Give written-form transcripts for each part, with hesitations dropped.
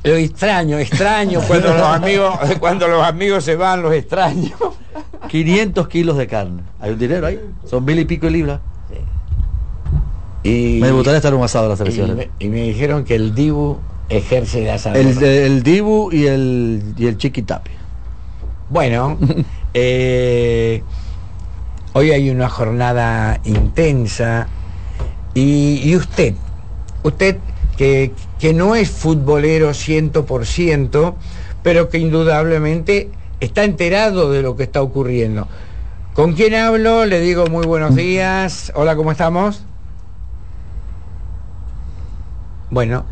Lo extraño cuando los amigos se van, los extraño. 500 kilos de carne. Hay un dinero ahí. Son 1000 y pico de libras. Y me gustaría estar en un asado de la selección. Y me dijeron que el Dibu ejerce de asado. El Dibu y el Chiquitapi. Bueno, hoy hay una jornada intensa y usted que no es futbolero 100%, pero que indudablemente está enterado de lo que está ocurriendo. ¿Con quién hablo? Le digo muy buenos días. Hola, ¿cómo estamos? Bueno,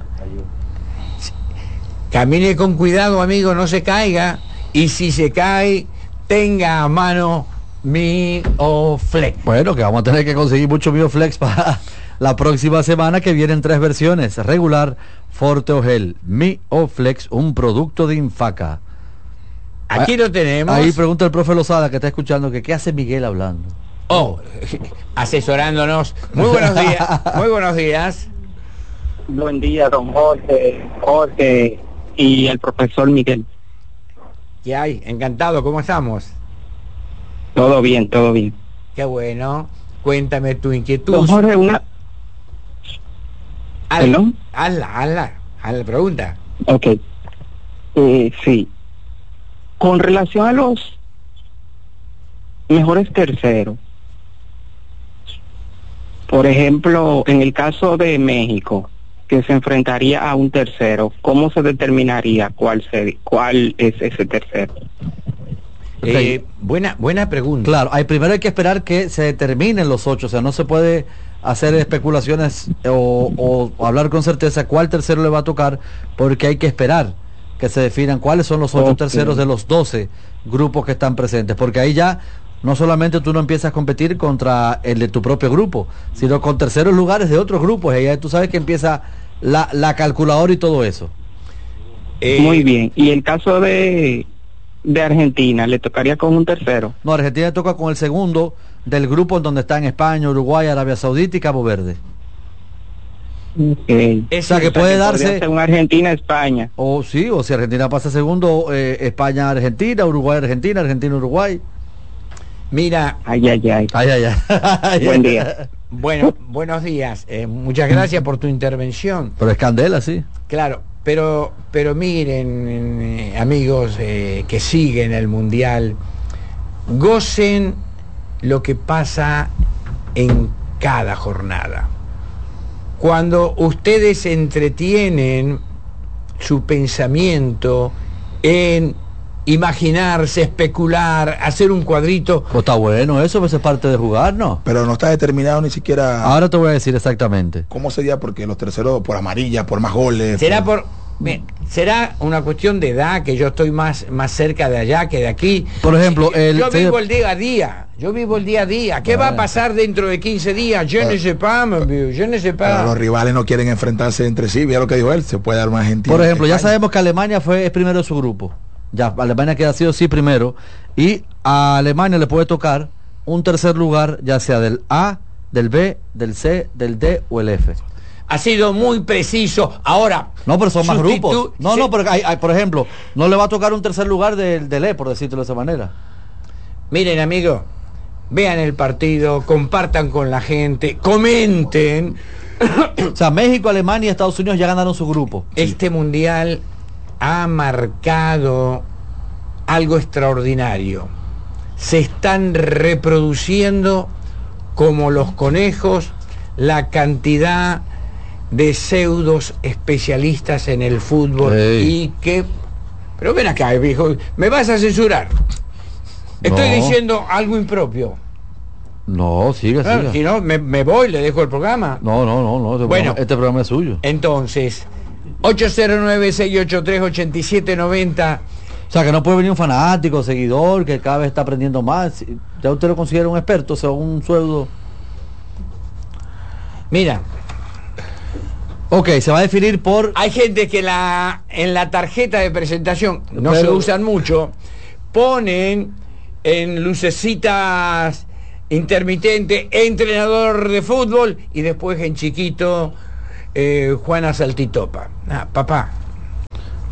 camine con cuidado, amigo, no se caiga. Y si se cae, tenga a mano Mioflex. Bueno, que vamos a tener que conseguir mucho Mioflex para la próxima semana, que vienen 3 versiones: regular, forte o gel. Mioflex, un producto de Infaca. Aquí lo tenemos. Ahí pregunta el profe Lozada, que está escuchando, que qué hace Miguel hablando. Asesorándonos. Muy buenos días. Muy buenos días. Buen día, don Jorge y el profesor Miguel. ¿Qué hay? Encantado, ¿cómo estamos? Todo bien, todo bien. Qué bueno. Cuéntame tu inquietud. Don Jorge, una... Hazla la pregunta. Ok. Sí. Con relación a los mejores terceros, por ejemplo, en el caso de México, que se enfrentaría a un tercero, ¿cómo se determinaría cuál es ese tercero? Buena pregunta. Claro, primero hay que esperar que se determinen los 8, o sea, no se puede hacer especulaciones o hablar con certeza cuál tercero le va a tocar, porque hay que esperar que se definan cuáles son los 8 terceros de los 12 grupos que están presentes, porque ahí ya no solamente tú no empiezas a competir contra el de tu propio grupo, sino con terceros lugares de otros grupos, y ahí tú sabes que empieza la calculadora y todo eso. Muy bien. Y el caso de Argentina, ¿le tocaría con un tercero? No, Argentina le toca con el segundo del grupo, en donde están España, Uruguay, Arabia Saudita y Cabo Verde. Okay. O sea, que puede darse una Argentina-España. O sí, o si Argentina pasa segundo, España-Argentina, Uruguay-Argentina, Argentina-Uruguay. Mira. Ay. Buen día. Bueno, buenos días. Muchas gracias por tu intervención. Pero es candela, sí. Claro, pero miren, amigos que siguen el Mundial, gocen lo que pasa en cada jornada. Cuando ustedes entretienen su pensamiento en imaginarse, especular, hacer un cuadrito. Pues está bueno, eso es parte de jugar, ¿no? Pero no está determinado ni siquiera. Ahora te voy a decir exactamente. ¿Cómo sería? Porque los terceros por amarilla, por más goles. Será una cuestión de edad, que yo estoy más cerca de allá que de aquí. Por ejemplo, yo vivo el día a día. ¿Qué va a pasar dentro de 15 días? Yo no sé pas. Pero los rivales no quieren enfrentarse entre sí. Mira lo que dijo él, se puede dar una Argentina. Por ejemplo, ya sabemos que Alemania es primero de su grupo. Ya Alemania queda sido sí primero, y a Alemania le puede tocar un tercer lugar, ya sea del A, del B, del C, del D o el F. Ha sido muy preciso. Ahora, no, pero son más grupos. No, pero hay, por ejemplo, no le va a tocar un tercer lugar del E, por decirlo de esa manera. Miren, amigos, vean el partido, compartan con la gente, comenten. O sea, México, Alemania y Estados Unidos ya ganaron su grupo. Este mundial ha marcado algo extraordinario. Se están reproduciendo como los conejos la cantidad de pseudos especialistas en el fútbol. Y que... Pero ven acá, viejo, ¿me vas a censurar? Estoy diciendo algo impropio. No, siga. Si no, me voy, le dejo el programa. No. Bueno, este programa es suyo. Entonces, 809-683-8790. O sea, que no puede venir un fanático, seguidor, que cada vez está aprendiendo más. Ya usted lo considera un experto, o sea, un pseudo. Mira. Ok, se va a definir por... Hay gente que en la tarjeta de presentación, no se usan mucho, ponen en lucecitas intermitente entrenador de fútbol y después en chiquito Juana Saltitopa. Papá.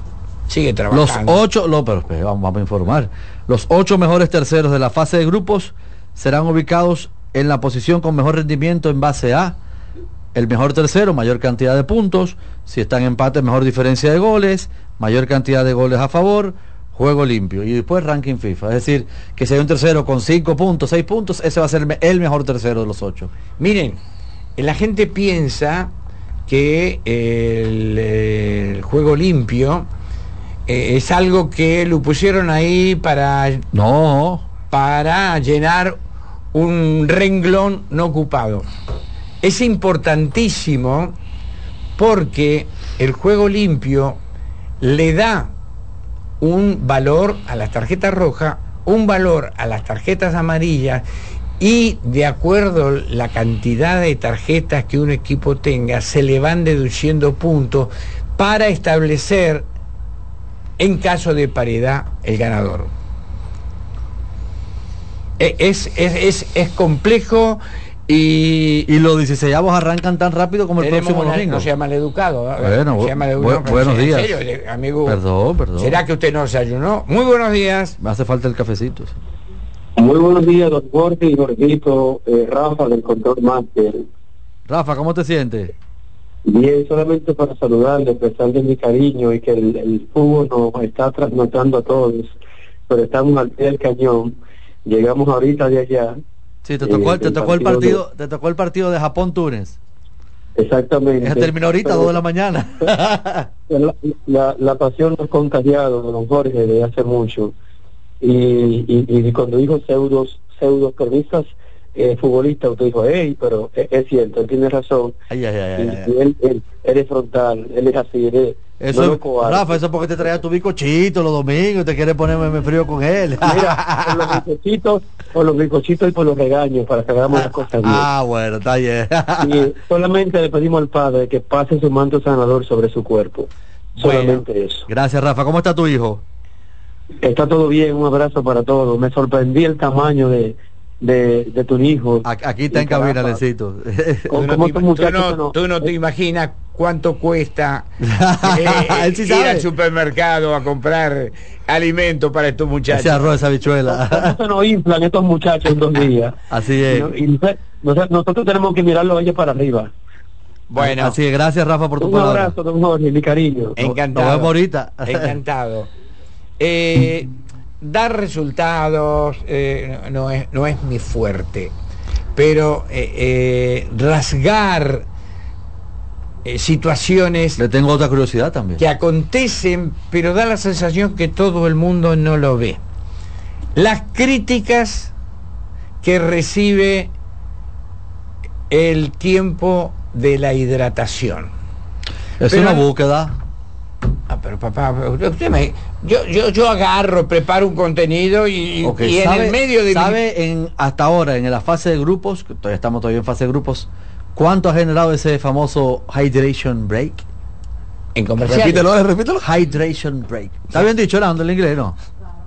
Sigue Los trabajando. 8, vamos a informar. Los 8 mejores terceros de la fase de grupos serán ubicados en la posición con mejor rendimiento en base a el mejor tercero, mayor cantidad de puntos. Si están en empate, mejor diferencia de goles, mayor cantidad de goles a favor, juego limpio. Y después ranking FIFA. Es decir, que si hay un tercero con 5 puntos, 6 puntos, ese va a ser el mejor tercero de los 8. Miren, la gente piensa que el juego limpio es algo que lo pusieron ahí para llenar un renglón no ocupado. Es importantísimo porque el juego limpio le da un valor a las tarjetas rojas, un valor a las tarjetas amarillas, y de acuerdo a la cantidad de tarjetas que un equipo tenga, se le van deduciendo puntos para establecer, en caso de paridad, el ganador. Es complejo. Y los 16avos arrancan tan rápido como el próximo domingo. No sea maleducado. Bueno, buenos días. En serio, amigo. Perdón. ¿Será que usted no desayunó? Muy buenos días. Me hace falta el cafecito. Muy buenos días, don Jorge y Jorgito, Rafa del Control Master. Rafa, ¿cómo te sientes? Bien, solamente para saludarle, expresarle mi cariño y que el fútbol nos está trasnotando a todos, pero estamos al pie del cañón. Llegamos ahorita de allá. Sí, te tocó el partido de Japón-Túnez. Exactamente. Se terminó ahorita, 2 de la mañana. La pasión nos ha contagiado, don Jorge, desde hace mucho. Y cuando dijo pseudos cronistas futbolistas, usted dijo, pero es cierto, él tiene razón. Ay. Él es frontal, él es así, eso, no, Rafa, eso es porque te traía tu bizcochito los domingos y te quiere ponerme frío con él. Mira, por los bizcochitos y por los regaños, para que hagamos las cosas bien. Bueno, está bien. Y solamente le pedimos al Padre que pase su manto sanador sobre su cuerpo. Solamente eso. Gracias, Rafa. ¿Cómo está tu hijo? Está todo bien, un abrazo para todos. Me sorprendí el tamaño de tu hijo. Aquí está en cabina, Lecito. Tú no te imaginas cuánto cuesta ir al supermercado a comprar alimento para estos muchachos. Ese arroz, esa habichuela. ¿Cómo se nos inflan estos muchachos en 2 días? Así es. Nosotros tenemos que mirarlo a ellos para arriba. Bueno, así es. Gracias, Rafa, por tu palabra. Un abrazo, don Jorge, mi cariño. Encantado. Nos vemos ahorita. Encantado. Dar resultados no es mi fuerte, pero rasgar situaciones. Le tengo otra curiosidad también. Que acontecen, pero da la sensación que todo el mundo no lo ve. Las críticas que recibe el tiempo de la hidratación. Es una búsqueda. Pero papá, yo agarro, preparo un contenido y en el medio de hasta ahora en la fase de grupos, que estamos todavía en fase de grupos, ¿cuánto ha generado ese famoso hydration break? En comerciales. Repítelo. Hydration break. ¿Está bien dicho, Nando, el inglés, no?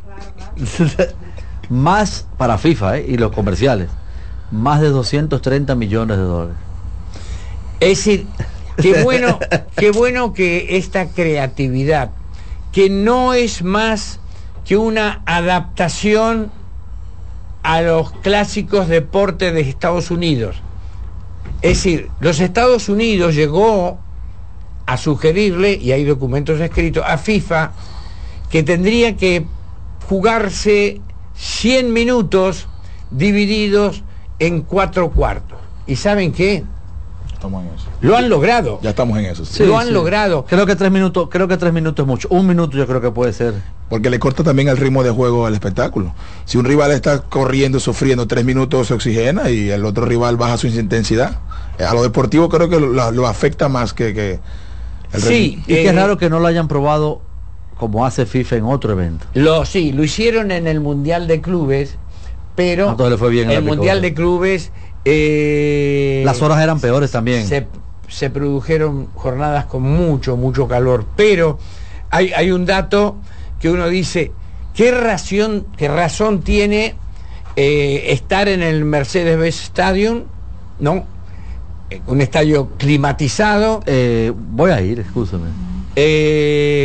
Más para FIFA y los comerciales, más de 230 millones de dólares. Es decir, qué bueno que esta creatividad, que no es más que una adaptación a los clásicos deportes de Estados Unidos. Es decir, los Estados Unidos llegó a sugerirle, y hay documentos escritos, a FIFA que tendría que jugarse 100 minutos divididos en 4 cuartos. ¿Y saben qué? Estamos en eso. Lo han logrado. Ya estamos en eso. Sí, lo han logrado. Creo que 3 minutos es mucho. 1 minuto yo creo que puede ser. Porque le corta también el ritmo de juego al espectáculo. Si un rival está corriendo, sufriendo 3 minutos, se oxigena y el otro rival baja su intensidad. A lo deportivo creo que lo afecta más que el sí, y que es raro que no lo hayan probado como hace FIFA en otro evento. Lo hicieron en el Mundial de Clubes, pero entonces le fue bien el Mundial de Clubes las horas eran peores también. Se produjeron jornadas con mucho calor, pero hay un dato que uno dice, ¿qué razón tiene estar en el Mercedes-Benz Stadium? ¿No? Un estadio climatizado. Voy a ir, escúchame.